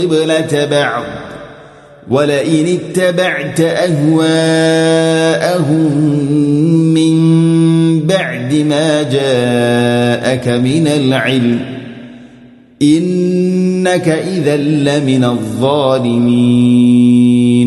قبلة بعض ولئن اتبعت أهواءهم من بعد ما جاءك من العلم إنك إذا لمن الظالمين.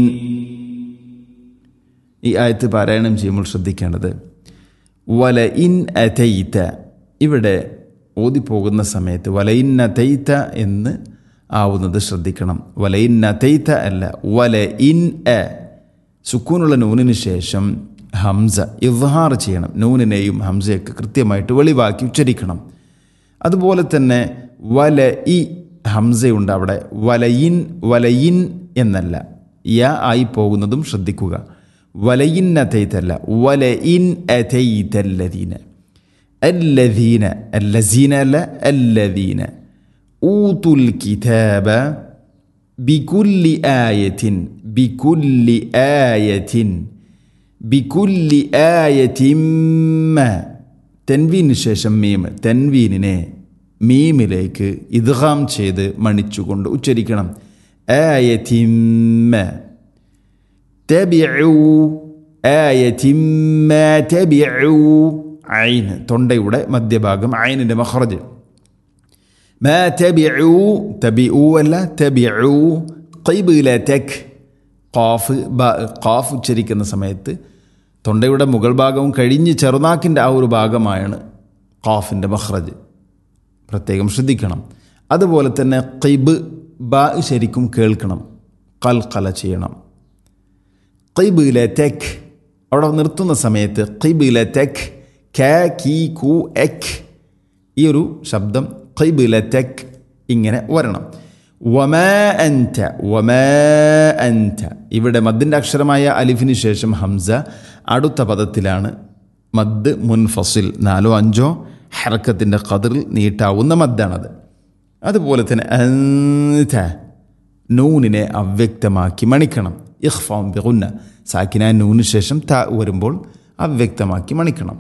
ഈ ആയത്ത് പാരായണം ചെയ്യുമ്പോൾ ശ്രദ്ധിക്കേണ്ടത് വലഇൻ അതൈത, ഇവിടെ ഓതിപ്പോകുന്ന സമയത്ത് വലഇൻ അതൈത എന്ന് ആവുന്നത് ശ്രദ്ധിക്കണം. വലഇൻ അതൈത അല്ല, വലഇൻ അ, സുക്കൂനുള്ള നൂനിന് ശേഷം ഹംസ ഇദ്ഹാർ ചെയ്യണം. നൂനിനെയും ഹംസയൊക്കെ കൃത്യമായിട്ട് വെളിവാക്കി ഉച്ചരിക്കണം. അതുപോലെ തന്നെ വലഇ ഹംസയുണ്ട് അവിടെ. വലയിൻ വലയിൻ എന്നല്ല, യാ ആയി പോകുന്നതും ശ്രദ്ധിക്കുക. വലയിൻ അതൈതല്ല, വലയിൻ അതൈതല്ലദീന. അല്ലദീന, അല്ലസീന അല്ല, അല്ലദീന ഊതുൽ കിതാബ ബികുല്ലി ആയത്തിൻ, ബികുല്ലി ആയത്തിൻ, ബികുല്ലി ആയത്തിൻ. തൻവീന് ശേഷം മീം, തൻവീനിനെ മീമിലേക്ക് ഇദ്ഗാം ചെയ്ത് മണിച്ചുകൊണ്ട് ഉച്ചരിക്കണം. ആയത്തിൻ തബിഉ, ആയത്തിൻ മാ തബിഉ. ഐൻ, തൊണ്ടയുടെ മധ്യഭാഗം, ഐനിൻ്റെ മഖ്റജ്. മാ തബിഉ, തബിഉ അല്ല, തബിഉ ഖിബ്ലതക്. ഖാഫ് ബ, ഖാഫ് ഉച്ചരിക്കുന്ന സമയത്ത് തൊണ്ടയുടെ മുകൾ ഭാഗവും കഴിഞ്ഞ് ചെറുനാക്കിൻ്റെ ആ ഒരു ഭാഗമാണ് ഖാഫിൻ്റെ മഖ്റജ്. പ്രത്യേകം ശ്രദ്ധിക്കണം. അതുപോലെ തന്നെ ഖിബ്, ബ ശരിക്കും കേൾക്കണം, ഖൽഖല ചെയ്യണം. ഖിബ്ലതക്, അവിടെ നിർത്തുന്ന സമയത്ത് ഖിബ്ലതക്, ക കീ കു എക്, ഈ ഒരു ശബ്ദം ഖിബ്ലതക് ഇങ്ങനെ വരണം. വമാ അൻത, വമാ അൻത, ഇവിടെ മദ്ദിൻ്റെ അക്ഷരമായ അലിഫിന് ശേഷം ഹംസ അടുത്ത പദത്തിലാണ് മദ് മുൻഫസിൽ, 4 or 5 ഹർക്കത്തിൻ്റെ ഖദറിൽ നീട്ടാവുന്ന മദ്ദാണത്. അതുപോലെ തന്നെ അൻത, നൂനിനെ അവ്യക്തമാക്കി മണിക്കണം. ഇഖ്ഫാം ബിഗുന്ന, സാക്കിന നൂനിന് ശേഷം ത വരുമ്പോൾ അവ്യക്തമാക്കി മണിക്കണം.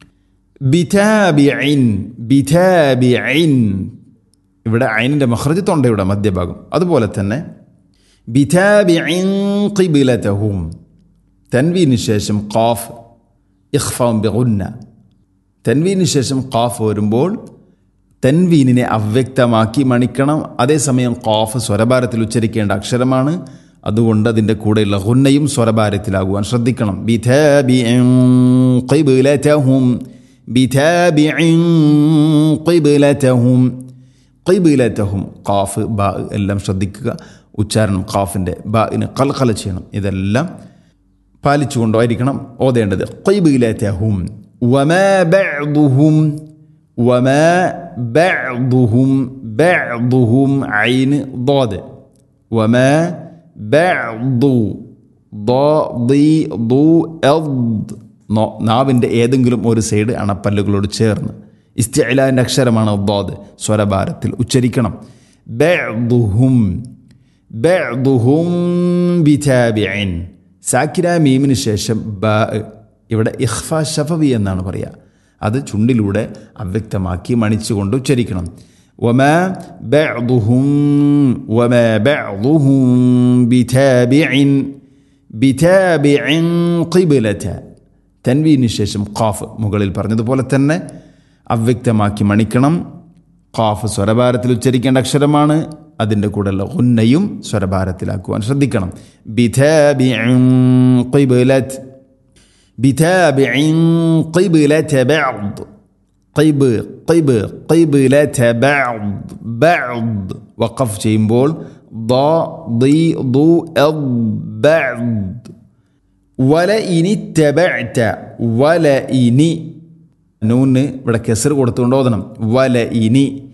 ബിതാബിഇൻ, ബിതാബിഇൻ, ഇവിടെ ഐനിൻ്റെ മഖ്റജ് തൊണ്ടയുടെ മധ്യഭാഗം. അതുപോലെ തന്നെ ബിതാബിഇൻ ഖിബ്ലതഹും, തൻവീന് ശേഷം ഖാഫ്, ഇഖ്ഫാം ബിഗുന്ന. തൻവീന് ശേഷം ഖാഫ് വരുമ്പോൾ തൻവീനിനെ അവ്യക്തമാക്കി മണിക്കണം. അതേസമയം ഖാഫ് സ്വരഭാരത്തിൽ ഉച്ചരിക്കേണ്ട അക്ഷരമാണ്, അതുകൊണ്ട് അതിൻ്റെ കൂടെയുള്ള ഗുന്നയും സ്വരഭാരത്തിലാകുവാൻ ശ്രദ്ധിക്കണം. ബിതാബിഇൻ ഖിബ്ലതഹും, ബിതാബിഇൻ ഖിബ്ലതഹും, ഖിബ്ലതഹും. ഖാഫ് ബ എല്ലാം ശ്രദ്ധിക്കുക, ഉച്ചാരണം ഖാഫിൻ്റെ ബഇന് ഖൽഖല ചെയ്യണം. ഇതെല്ലാം പാലിച്ചുകൊണ്ടായിരിക്കണം ഓതേണ്ടത്. ഖിബ്ലതഹും. വമാ ബഅദുഹും, വമാ ബഅദുഹും, ബഅദുഹും ഐൻ ضاد. വമാ ബഅദു, ض ض ض അദ്, നാവിൻ്റെ ഏതെങ്കിലും ഒരു സൈഡ് അണപ്പല്ലുകളോട് ചേർന്ന് ഇസ്തിഅലാൻ്റെ അക്ഷരമാണ് ضاد, സ്വരഭാരത്തിൽ ഉച്ചരിക്കണം. ബഅദുഹും, ബഅദുഹും ബിതാബിഇൻ. സാക്കിന മീമിന് ശേഷം ബ, ഇവിടെ ഇഖ്ഫാ ശഫവി എന്നാണ് പറയുക. അത് ചുണ്ടിലൂടെ അവ്യക്തമാക്കി മണിച്ചുകൊണ്ട് ഉച്ചരിക്കണം. വമാ ബഅദുഹും, വമാ ബഅദുഹും ബിതാബിഇൻ, ബിതാബിഇൻ ഖിബ്ലത. തൻവീന് ശേഷം ഖാഫ് മുകളിൽ പറഞ്ഞതുപോലെ തന്നെ അവ്യക്തമാക്കി മണിക്കണം. ഖാഫ് സ്വരഭാരത്തിൽ ഉച്ചരിക്കേണ്ട അക്ഷരമാണ്, അതിൻ്റെ കൂടെയുള്ള ഗുന്നയും സ്വരഭാരത്തിലാക്കുവാൻ ശ്രദ്ധിക്കണം. ബിതാബിഇൻ ഖിബ്ലത, ബിതാബിഇൻ ഖിബ്ലത ബഅദ്, ഖിബ് ഖിബ് ഖിബ്ലത ബഅദ്, ബഅദ് വഖഫ് ചെയ്യുമ്പോൾ ض ض ض അദ്, ബഅദ്. വലഇനി തബഅത, വലഇനി, നൂന് ഇവിടെ കെസർ കൊടുത്തുകൊണ്ട് ഓതണം. വലഇനി